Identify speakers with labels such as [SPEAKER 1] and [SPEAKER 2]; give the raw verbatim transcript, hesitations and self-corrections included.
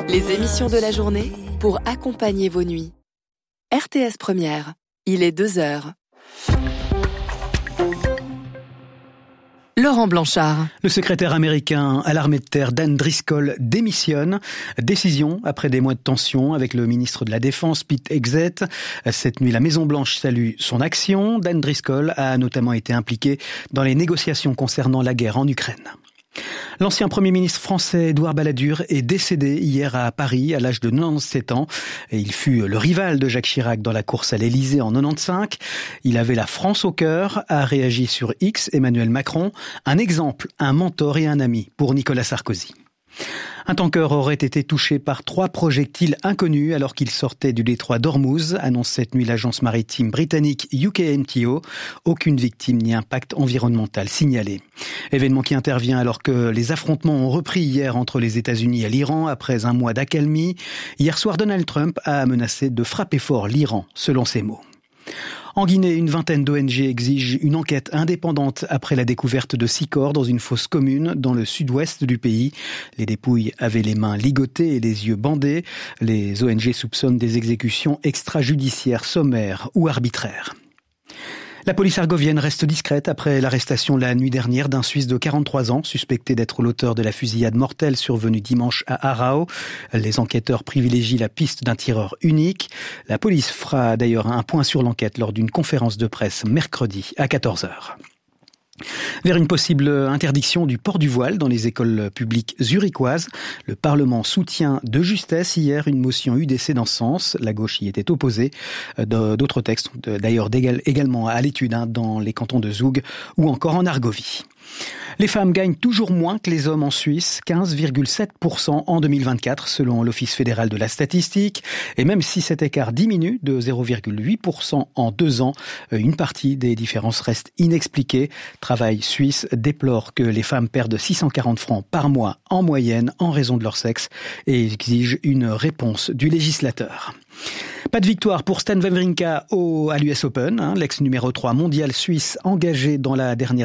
[SPEAKER 1] Les émissions de la journée pour accompagner vos nuits. R T S Première, il est deux heures. Laurent Blanchard.
[SPEAKER 2] Le secrétaire américain à l'armée de terre Dan Driscoll démissionne. Décision après des mois de tension avec le ministre de la Défense Pete Hegseth. Cette nuit, la Maison-Blanche salue son action. Dan Driscoll a notamment été impliqué dans les négociations concernant la guerre en Ukraine. L'ancien Premier ministre français Édouard Balladur est décédé hier à Paris à l'âge de quatre-vingt-dix-sept ans. Et il fut le rival de Jacques Chirac dans la course à l'Élysée en quatre-vingt-quinze. Il avait la France au cœur, a réagi sur X Emmanuel Macron. Un exemple, un mentor et un ami pour Nicolas Sarkozy. Un tanker aurait été touché par trois projectiles inconnus alors qu'il sortait du détroit d'Ormuz, annonce cette nuit l'agence maritime britannique U K M T O. Aucune victime ni impact environnemental signalé. Événement qui intervient alors que les affrontements ont repris hier entre les États-Unis et l'Iran après un mois d'accalmie. Hier soir, Donald Trump a menacé de frapper fort l'Iran, selon ses mots. En Guinée, une vingtaine d'O N G exigent une enquête indépendante après la découverte de six corps dans une fosse commune dans le sud-ouest du pays. Les dépouilles avaient les mains ligotées et les yeux bandés. Les O N G soupçonnent des exécutions extrajudiciaires sommaires ou arbitraires. La police argovienne reste discrète après l'arrestation la nuit dernière d'un Suisse de quarante-trois ans, suspecté d'être l'auteur de la fusillade mortelle survenue dimanche à Aarau. Les enquêteurs privilégient la piste d'un tireur unique. La police fera d'ailleurs un point sur l'enquête lors d'une conférence de presse mercredi à quatorze heures. Vers une possible interdiction du port du voile dans les écoles publiques zurichoises. Le Parlement soutient de justesse hier une motion U D C dans ce sens. La gauche y était opposée. D'autres textes sont d'ailleurs également à l'étude dans les cantons de Zoug ou encore en Argovie. Les femmes gagnent toujours moins que les hommes en Suisse, quinze virgule sept pour cent en deux mille vingt-quatre selon l'Office fédéral de la statistique. Et même si cet écart diminue de zéro virgule huit pour cent en deux ans, une partie des différences reste inexpliquée. Travail Suisse déplore que les femmes perdent six cent quarante francs par mois en moyenne en raison de leur sexe et exige une réponse du législateur. Pas de victoire pour Stan Wawrinka au, à l'U S Open, hein, l'ex numéro trois mondial suisse engagé dans la dernière